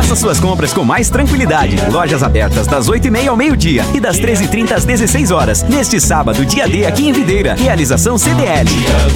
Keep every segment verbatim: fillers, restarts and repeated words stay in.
Faça suas compras com mais tranquilidade. Lojas abertas das oito e meia ao meio-dia e das treze e trinta às dezesseis horas. Neste sábado, dia D aqui em Videira. Realização C D L.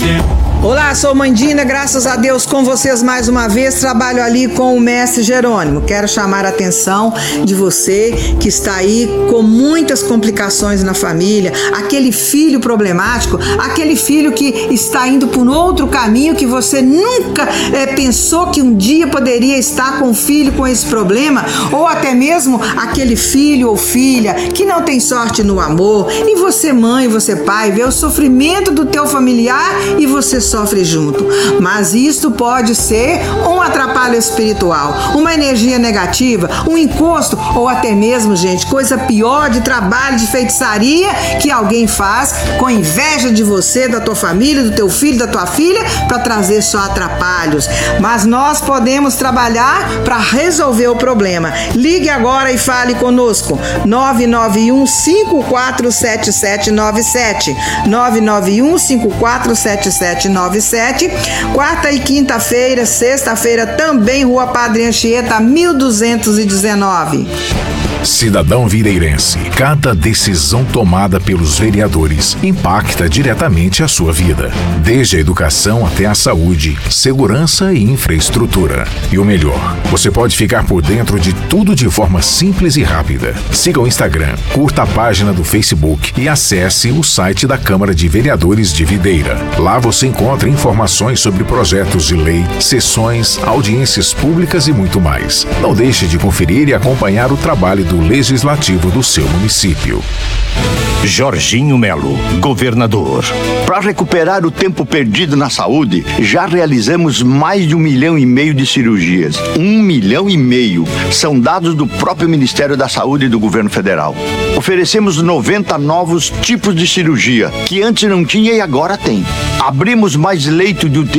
Olá, sou Mandina, graças a Deus com vocês mais uma vez. Trabalho ali com o mestre Jerônimo. Quero chamar a atenção de você que está aí com muitas complicações na família, aquele filho problemático, aquele filho que está indo por outro caminho que você nunca é, pensou que um dia poderia estar com um filho com esse problema, ou até mesmo aquele filho ou filha que não tem sorte no amor, e você mãe, você pai, vê o sofrimento do teu familiar e você sofre junto. Mas isto pode ser um atrapalho espiritual, uma energia negativa, um encosto, ou até mesmo, gente, coisa pior de trabalho, de feitiçaria que alguém faz com inveja de você, da tua família, do teu filho, da tua filha, para trazer só atrapalhos. Mas nós podemos trabalhar para resolver o problema. Ligue agora e fale conosco. nove nove um cinco quatro sete sete nove sete nove nove um cinco quatro sete sete nove sete. Quarta e quinta-feira, sexta-feira também, Rua Padre Anchieta, mil duzentos e dezenove. Cidadão videirense, cada decisão tomada pelos vereadores impacta diretamente a sua vida, desde a educação até a saúde, segurança e infraestrutura. E o melhor, você pode ficar por dentro de tudo de forma simples e rápida. Siga o Instagram, curta a página do Facebook e acesse o site da Câmara de Vereadores de Videira. Lá você encontra informações sobre projetos de lei, sessões, audiências públicas e muito mais. Não deixe de conferir e acompanhar o trabalho do Legislativo do seu município. Jorginho Melo, governador. Para recuperar o tempo perdido na saúde, já realizamos mais de um milhão e meio de cirurgias. Um milhão e meio são dados do próprio Ministério da Saúde e do Governo Federal. Oferecemos noventa novos tipos de cirurgia, que antes não tinha e agora tem. Abrimos mais leito de U T